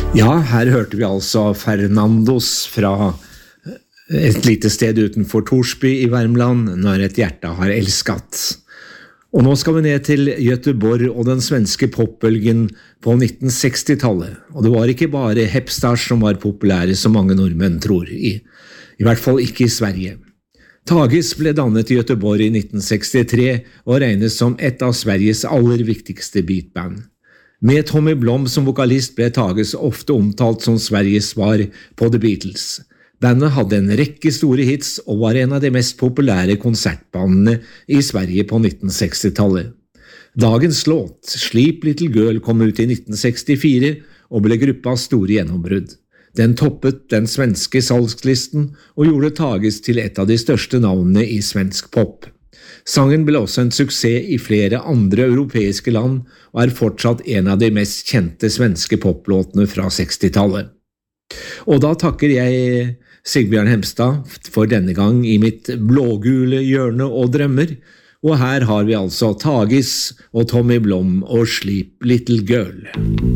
Ja, her hørte vi altså Fernandos fra et lite sted utenfor Torsby i Värmland, Når et hjerte har elskat. Og nå skal vi ned til Göteborg og den svenske popbølgen på 1960-tallet. Og det var ikke bare hepstars som var populære som mange nordmenn tror, i hvert fall ikke i Sverige. Tages ble dannet i Göteborg i 1963 og regnes som et av Sveriges aller viktigste beatband. Med Tommy Blom som vokalist ble Tages ofte omtalt som Sveriges svar på The Beatles. Bandet hadde en rekke store hits og var en av de mest populære konsertbandene i Sverige på 1960-tallet. Dagens låt, Sleep Little Girl, kom ut i 1964 og ble gruppas store gjennombrudd. Den toppet den svenske salgslisten og gjorde Tages til et av de største navnene i svensk pop. Sangen ble også en suksess i flere andre europeiske land og er fortsatt en av de mest kjente svenske poplåtene fra 60-tallet. Og da takker jeg Sigbjørn Hemstad for denne gang i mitt blågule hjørne og drømmer, og her har vi altså Tages og Tommy Blom og Sleep Little Girl.